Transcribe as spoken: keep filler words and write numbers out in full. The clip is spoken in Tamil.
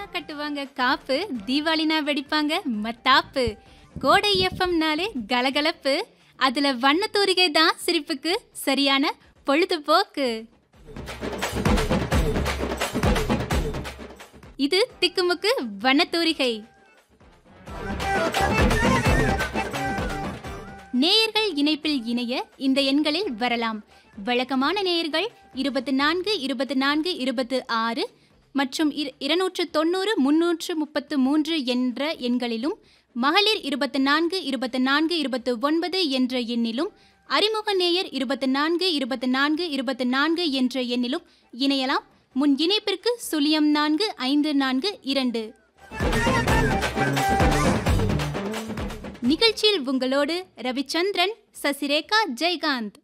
கட்டுவாங்க காப்பு, தீபாவளினா வெடிப்பாங்க மத்தாப்பு. கோடை எஃப்எம்னாலே கலகலப்பு, அதுல வண்ணத்தூரிகை தான் சிரிப்புக்கு சரியான பொழுதுபோக்கு. இது திக்குமுக்கு வண்ணத்தூரிகை. நேயர்கள் இணைப்பில் இணைய இந்த எண்களில் வரலாம். வழக்கமான நேயர்கள் இருபத்தி நான்கு இருபத்தி நான்கு இருபத்தி ஆறு மற்றும் இருநூற்று தொண்ணூறு முன்னூற்று முப்பத்து மூன்று என்ற எண்களிலும், மகளிர் இருபத்தி நான்கு இருபத்தி நான்கு இருபத்தி ஒன்பது என்ற எண்ணிலும், அறிமுக நேயர் இருபத்தி நான்கு இருபத்தி நான்கு இருபத்தி நான்கு என்ற எண்ணிலும் இணையலாம். முன் இணைப்பிற்கு சுழியம் நான்கு ஐந்து நான்கு இரண்டு. நிகழ்ச்சியில் உங்களோடு ரவிச்சந்திரன், சசிரேகா, ஜெயகாந்த்.